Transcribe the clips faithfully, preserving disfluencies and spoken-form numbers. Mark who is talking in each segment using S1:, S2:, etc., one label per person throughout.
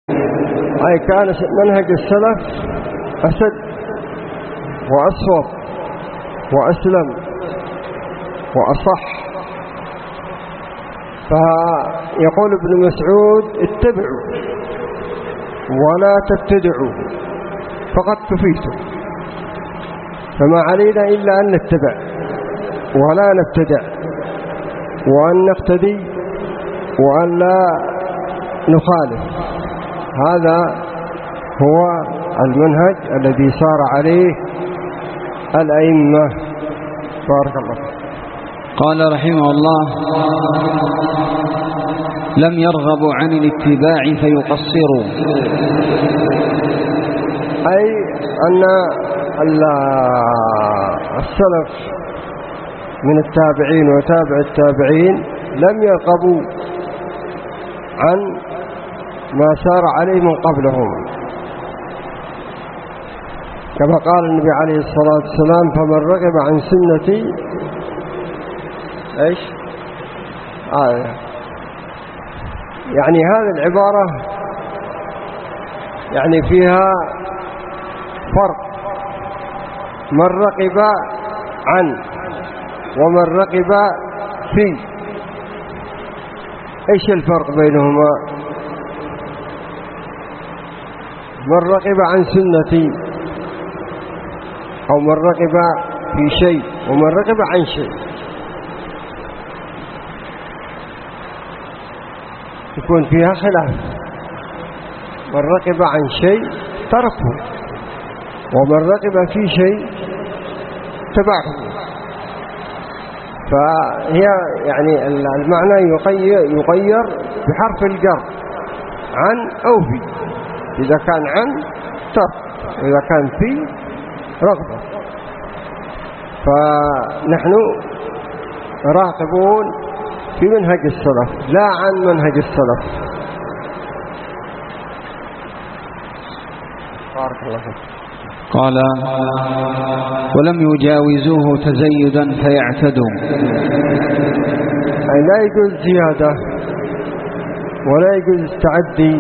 S1: أي كان منهج السلف أسد وأصوب وأسلم وأصح. فيقول ابن مسعود اتبعوا ولا تبتدعوا فقد كفيتم. فما علينا إلا أن نتبع ولا نبتدع، وأن نقتدي وأن لا نخالف. هذا هو المنهج الذي سار عليه الأئمة. بارك الله فيك.
S2: قال رحمه الله: لم يرغبوا عن الاتباع فيقصروا.
S1: أي أن السلف من التابعين وتابع التابعين لم يرغبوا عن ما سار عليه من قبلهم، كما قال النبي عليه الصلاة والسلام: فمن رغب عن سنتي ايش آه. يعني هذه العبارة يعني فيها فرق، من رغب عن ومن رغب في. ايش الفرق بينهما؟ من رغب عن سنتي او من رغب في شيء، ومن رغب عن شيء يكون فيها خلاف. من رغب عن شيء تركه، ومن رغب في شيء تبعه. فهي يعني المعنى يغير, يغير بحرف الجر عن أو في. إذا كان عن ترك، وإذا كان في رغبة. فنحن راغبون في منهج السلف لا عن منهج السلف. بارك الله فيك.
S2: قال: ولم يجاوزوه تزيدا فيعتدوا.
S1: أي لا يجوز زيادة ولا يجوز التعدي،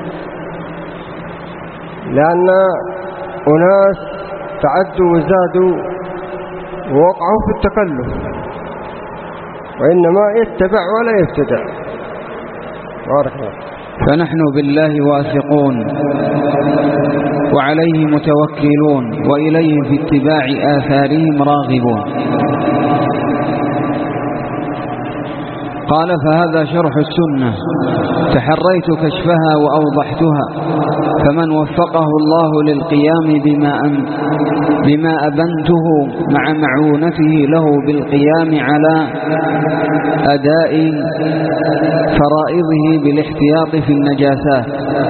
S1: لأن أناس تعدوا وزادوا ووقعوا في التكلف، وإنما يتبع ولا يبتدع. بارك الله.
S2: فنحن بالله واثقون وعليه متوكلون وإليه في اتباع آثارهم راغبون. قال: فهذا شرح السنة، تحريت كشفها وأوضحتها، فمن وفقه الله للقيام بما, أن بما أبنته مع معونته له بالقيام على أداء فرائضه بالاحتياط في النجاسات.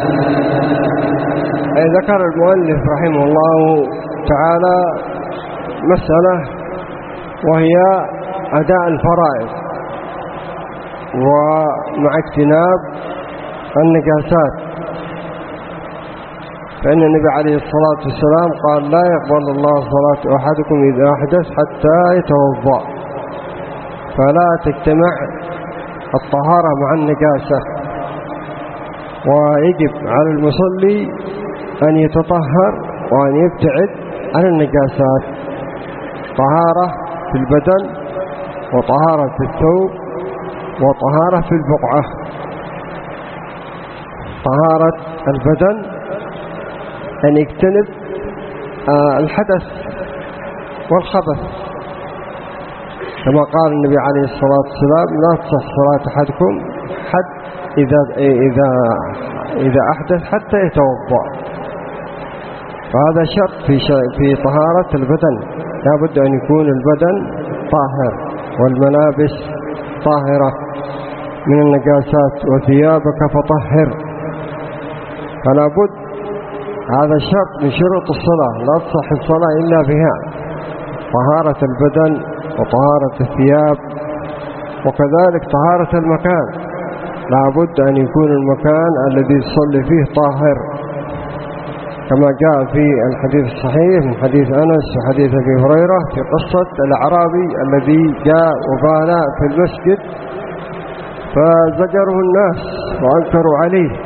S1: ذكر المؤلف رحمه الله تعالى مسألة، وهي أداء الفرائض ومع اجتناب النجاسات. فإن النبي عليه الصلاة والسلام قال: لا يقبل الله صلاة أحدكم إذا أحدث حتى يتوضأ. فلا تجتمع الطهارة مع النجاسة، ويجب على المصلي أن يتطهر وأن يبتعد عن النجاسات. طهارة في البدن، وطهارة في الثوب، وطهارة في البقعة. طهارة البدن أن يجتنب الحدث والخبث، كما قال النبي عليه الصلاة والسلام: لا تصح صلاة أحدكم حد إذا, إذا, إذا أحدث حتى يتوضأ. فهذا شرط في, في طهارة البدن، لا بد أن يكون البدن طاهر والملابس طاهرة من النجاسات، وثيابك فطهر. فلا بد، هذا شرط من شروط الصلاة، لا تصح الصلاة إلا بها: طهارة البدن وطهارة الثياب، وكذلك طهارة المكان. لا بد أن يكون المكان الذي تصلي فيه طاهر، كما جاء في الحديث الصحيح من حديث أنس وحديث أبي هريرة في قصة الأعرابي الذي جاء وبال في المسجد فزجره الناس وأنكروا عليه،